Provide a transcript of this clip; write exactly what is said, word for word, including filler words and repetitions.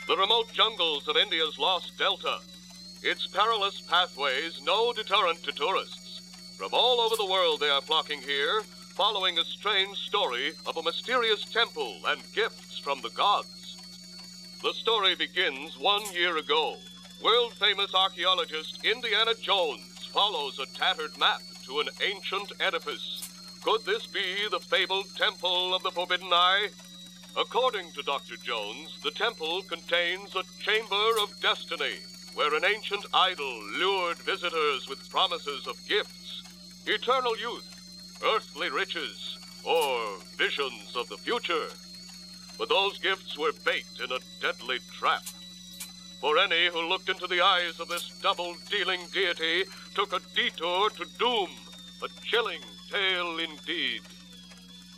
the remote jungles of India's Lost Delta. Its perilous pathways no deterrent to tourists. From all over the world they are flocking here, following a strange story of a mysterious temple and gifts from the gods. The story begins one year ago. World-famous archaeologist Indiana Jones follows a tattered map to an ancient edifice. Could this be the fabled Temple of the Forbidden Eye? According to Doctor Jones, the temple contains a chamber of destiny, where an ancient idol lured visitors with promises of gifts, eternal youth, earthly riches, or visions of the future. But those gifts were bait in a deadly trap. For any who looked into the eyes of this double-dealing deity took a detour to doom, a chilling tale indeed.